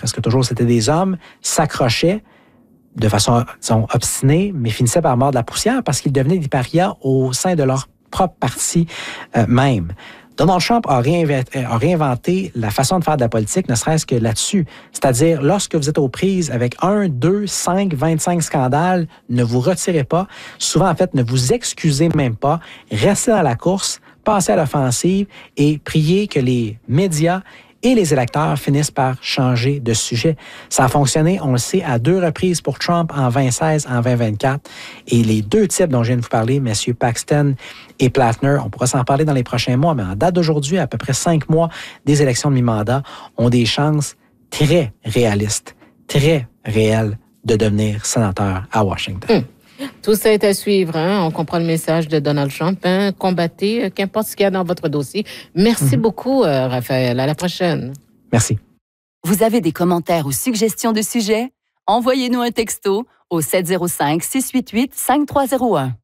presque toujours c'était des hommes, s'accrochaient de façon, disons, obstinée, mais finissaient par mordre la poussière parce qu'ils devenaient des parias au sein de leur propre parti même. Donald Trump a réinventé la façon de faire de la politique, ne serait-ce que là-dessus. C'est-à-dire, lorsque vous êtes aux prises avec 1, 2, 5, 25 scandales, ne vous retirez pas. Souvent, en fait, ne vous excusez même pas. Restez dans la course, passez à l'offensive et priez que les médias et les électeurs finissent par changer de sujet. Ça a fonctionné, on le sait, à 2 reprises pour Trump en 2016, en 2024. Et les 2 types dont je viens de vous parler, messieurs Paxton et Plattner, on pourra s'en parler dans les prochains mois, mais en date d'aujourd'hui, à peu près 5 mois des élections de mi-mandat, ont des chances très réalistes, très réelles de devenir sénateur à Washington. Tout ça est à suivre. Hein? On comprend le message de Donald Trump. Hein? Combattez, qu'importe ce qu'il y a dans votre dossier. Merci beaucoup, Raphaël. À la prochaine. Merci. Vous avez des commentaires ou suggestions de sujets? Envoyez-nous un texto au 705-688-5301.